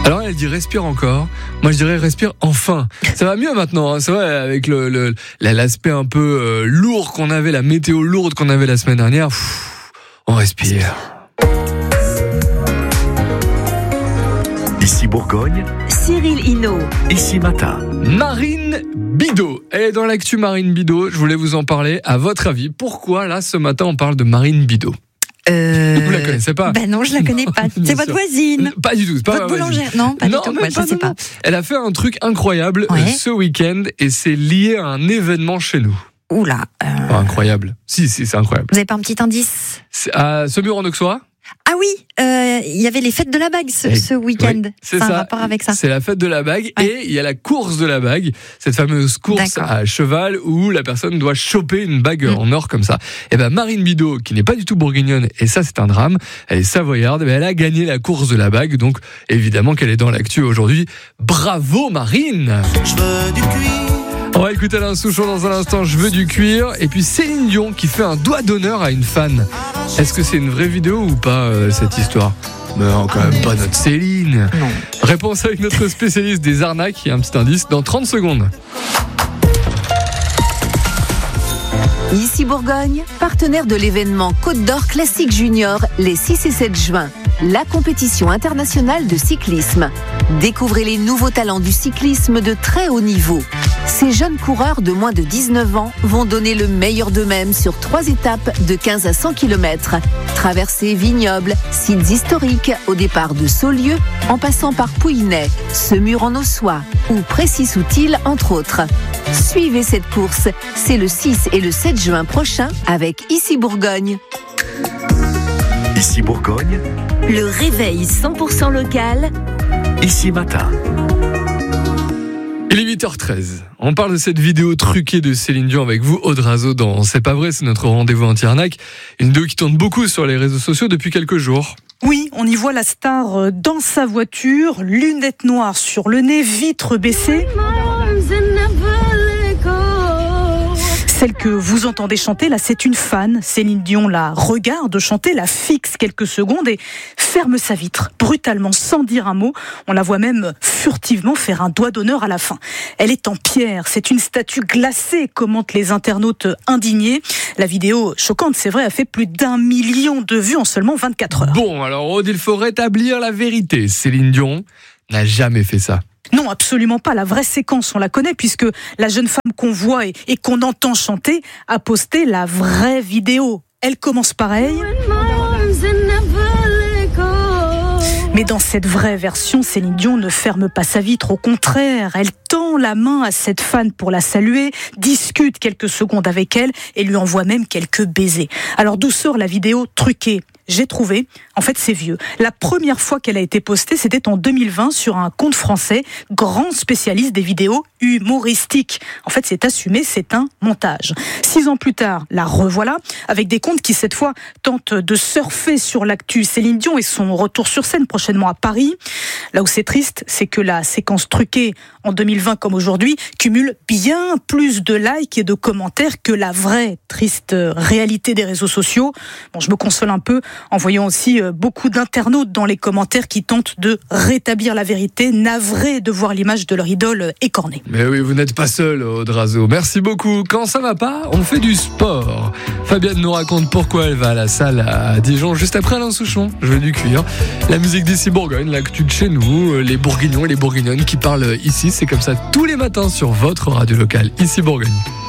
Alors elle dit respire encore. Moi je dirais respire enfin. Ça va mieux maintenant, hein. C'est vrai, avec l'aspect un peu lourd qu'on avait, la météo lourde qu'on avait la semaine dernière. On respire. Ici Bourgogne, Cyril Hinault. Ici Matin. Marine Bidot. Elle est dans l'actu Marine Bidot. Je voulais vous en parler. À votre avis, pourquoi là ce matin on parle de Marine Bidot? Vous la connaissez pas? Ben non, je la connais pas. C'est votre voisine. Pas du tout. C'est pas votre boulangère. Non, pas du tout. Même je sais pas. Elle a fait un truc incroyable ce week-end et c'est lié à un événement chez nous. Oula. Incroyable. Si, c'est incroyable. Vous avez pas un petit indice? À Semur-en-Auxois. Ah oui, il y avait les fêtes de la bague ce week-end. Oui, c'est ça. ça. Un rapport avec ça. C'est la fête de la bague et il y a la course de la bague, cette fameuse course à cheval où la personne doit choper une bague en or comme ça. Et ben Marine Bidot, qui n'est pas du tout bourguignonne, et ça c'est un drame, elle est savoyarde, elle a gagné la course de la bague, donc évidemment qu'elle est dans l'actu aujourd'hui. Bravo Marine! Je veux du cuir. On va écouter Alain Souchon dans un instant, je veux du cuir. Et puis Céline Dion qui fait un doigt d'honneur à une fan. Est-ce que c'est une vraie vidéo ou pas cette histoire? Non, quand même pas notre Céline. Non. Réponse avec notre spécialiste des arnaques, il y a un petit indice, dans 30 secondes. Ici Bourgogne, partenaire de l'événement Côte d'Or Classique Junior les 6 et 7 juin, la compétition internationale de cyclisme. Découvrez les nouveaux talents du cyclisme de très haut niveau. Ces jeunes coureurs de moins de 19 ans vont donner le meilleur d'eux-mêmes sur 3 étapes de 15 à 100 km. Traversées vignobles, sites historiques au départ de Saulieu, en passant par Pouillet, Semur-en-Auxois ou Précy-Soutil entre autres. Suivez cette course, c'est le 6 et le 7 juin prochain avec Ici Bourgogne. Ici Bourgogne, Le réveil 100% local. Ici Matin. Il est 8h13. On parle de cette vidéo truquée de Céline Dion avec vous, Aude Razo, dans C'est pas vrai, c'est notre rendez-vous anti-arnaque. Une vidéo qui tourne beaucoup sur les réseaux sociaux depuis quelques jours. Oui, on y voit la star dans sa voiture, lunettes noires sur le nez, vitres baissées. Celle que vous entendez chanter, là, c'est une fan. Céline Dion la regarde chanter, la fixe quelques secondes et ferme sa vitre, brutalement, sans dire un mot. On la voit même furtivement faire un doigt d'honneur à la fin. Elle est en pierre, c'est une statue glacée, commentent les internautes indignés. La vidéo, choquante, c'est vrai, a fait plus d'1 million de vues en seulement 24 heures. Bon, alors Aude, il faut rétablir la vérité. Céline Dion n'a jamais fait ça. Non, absolument pas. La vraie séquence, on la connaît puisque la jeune femme qu'on voit et qu'on entend chanter a posté la vraie vidéo. Elle commence pareil. Mais dans cette vraie version, Céline Dion ne ferme pas sa vitre. Au contraire, elle tend la main à cette fan pour la saluer, discute quelques secondes avec elle et lui envoie même quelques baisers. Alors d'où sort la vidéo truquée ? J'ai trouvé, en fait c'est vieux. La première fois qu'elle a été postée, c'était en 2020 sur un compte français, grand spécialiste des vidéos humoristiques. En fait c'est assumé, c'est un montage. 6 ans plus tard, la revoilà, avec des comptes qui cette fois tentent de surfer sur l'actu Céline Dion et son retour sur scène prochainement à Paris. Là où c'est triste, c'est que la séquence truquée en 2020 comme aujourd'hui cumule bien plus de likes et de commentaires que la vraie triste réalité des réseaux sociaux. Bon, je me console un peu en voyant aussi beaucoup d'internautes dans les commentaires qui tentent de rétablir la vérité, navrés de voir l'image de leur idole écornée. Mais oui, vous n'êtes pas seul, Aude Razo. Merci beaucoup. Quand ça va pas, on fait du sport. Fabienne nous raconte pourquoi elle va à la salle à Dijon, juste après Alain Souchon. Je veux du cuir. La musique d'ici Bourgogne, l'actu de chez nous, les Bourguignons et les Bourguignonnes qui parlent ici. C'est comme ça tous les matins sur votre radio locale, ici Bourgogne.